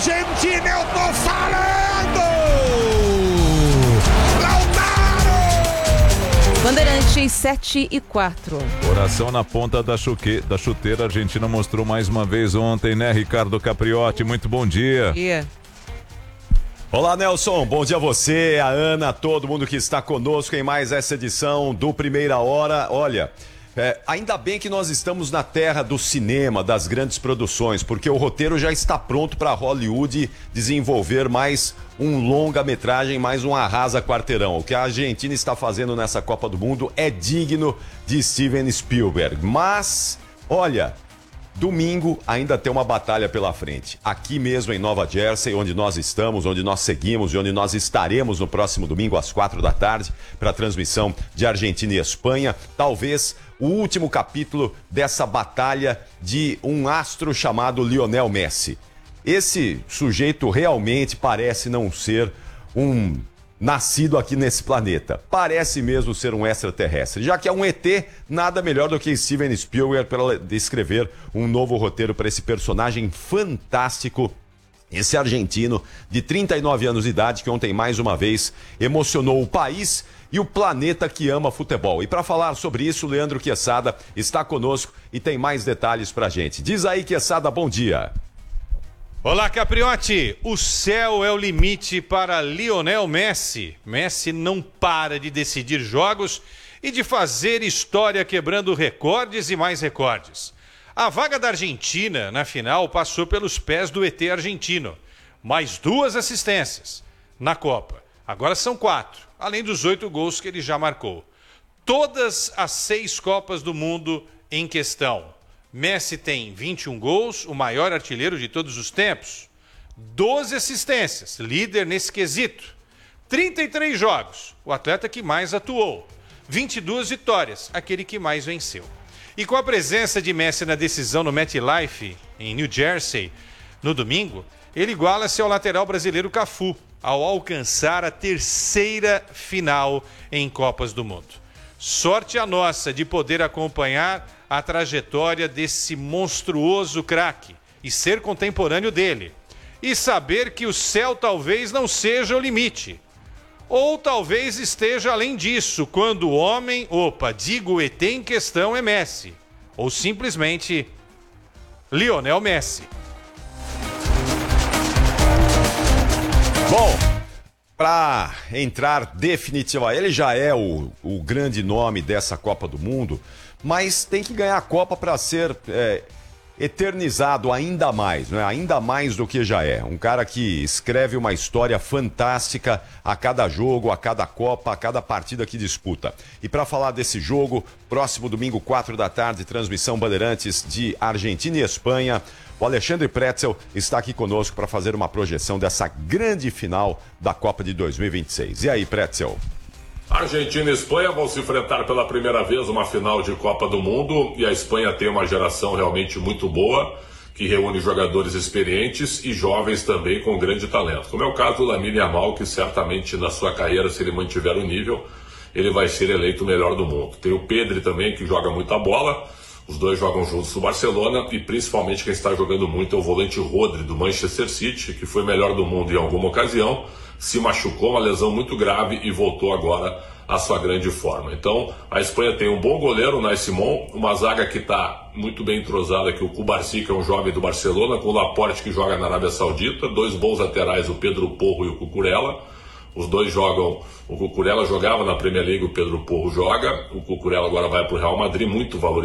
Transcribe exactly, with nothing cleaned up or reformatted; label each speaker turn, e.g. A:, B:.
A: Argentina, eu tô falando! Lautaro!
B: Bandeirantes sete e quatro.
C: Coração na ponta da, chuque... da chuteira. A Argentina mostrou mais uma vez ontem, né, Ricardo Capriotti? Muito bom dia.
B: Bom dia.
D: Olá, Nelson, bom dia a você, a Ana, todo mundo que está conosco em mais essa edição do Primeira Hora. Olha, é, ainda bem que nós estamos na terra do cinema, das grandes produções, porque o roteiro já está pronto para Hollywood desenvolver mais um longa-metragem, mais um arrasa quarteirão. O que a Argentina está fazendo nessa Copa do Mundo é digno de Steven Spielberg, mas, olha... Domingo ainda tem uma batalha pela frente. Aqui mesmo em Nova Jersey, onde nós estamos, onde nós seguimos e onde nós estaremos no próximo domingo às quatro da tarde para a transmissão de Argentina e Espanha. Talvez o último capítulo dessa batalha de um astro chamado Lionel Messi. Esse sujeito realmente parece não ser um... nascido aqui nesse planeta. Parece mesmo ser um extraterrestre. Já que é um E T, nada melhor do que Steven Spielberg para descrever um novo roteiro para esse personagem fantástico, esse argentino de trinta e nove anos de idade, que ontem mais uma vez emocionou o país e o planeta que ama futebol. E para falar sobre isso, Leandro Quesada está conosco e tem mais detalhes pra gente. Diz aí, Quesada, bom dia.
E: Olá, Capriotti. O céu é o limite para Lionel Messi. Messi não para de decidir jogos e de fazer história quebrando recordes e mais recordes. A vaga da Argentina na final passou pelos pés do E T argentino. Mais duas assistências na Copa. Agora são quatro, além dos oito gols que ele já marcou. Todas as seis Copas do Mundo em questão. Messi tem vinte e um gols, o maior artilheiro de todos os tempos. doze assistências, líder nesse quesito. trinta e três jogos, o atleta que mais atuou. vinte e duas vitórias, aquele que mais venceu. E com a presença de Messi na decisão no MetLife, em New Jersey, no domingo, ele iguala-se ao lateral brasileiro Cafu, ao alcançar a terceira final em Copas do Mundo. Sorte a nossa de poder acompanhar a trajetória desse monstruoso craque e ser contemporâneo dele. E saber que o céu talvez não seja o limite. Ou talvez esteja além disso, quando o homem, opa, digo o E T em questão é Messi. Ou simplesmente Lionel Messi.
D: Bom, para entrar definitivamente, ele já é o, o grande nome dessa Copa do Mundo, mas tem que ganhar a Copa para ser é, eternizado ainda mais, né? Ainda mais do que já é. Um cara que escreve uma história fantástica a cada jogo, a cada Copa, a cada partida que disputa. E para falar desse jogo, próximo domingo, quatro da tarde, transmissão Bandeirantes de Argentina e Espanha, o Alexandre Pretzel está aqui conosco para fazer uma projeção dessa grande final da Copa de dois mil e vinte e seis. E aí, Pretzel?
F: Argentina e Espanha vão se enfrentar pela primeira vez uma final de Copa do Mundo e a Espanha tem uma geração realmente muito boa, que reúne jogadores experientes e jovens também com grande talento. Como é o caso do Lamine Yamal, que certamente na sua carreira, se ele mantiver o nível, ele vai ser eleito o melhor do mundo. Tem o Pedri também, que joga muita bola, os dois jogam juntos no Barcelona e principalmente quem está jogando muito é o volante Rodri do Manchester City, que foi melhor do mundo em alguma ocasião, se machucou, uma lesão muito grave e voltou agora à sua grande forma. Então, a Espanha tem um bom goleiro, o Unai Simón, uma zaga que está muito bem entrosada, que o Cubarsí, que é um jovem do Barcelona, com o Laporte, que joga na Arábia Saudita, dois bons laterais, o Pedro Porro e o Cucurella. Os dois jogam, o Cucurella jogava na Premier League, o Pedro Porro joga, o Cucurella agora vai para o Real Madrid, muito valorizado.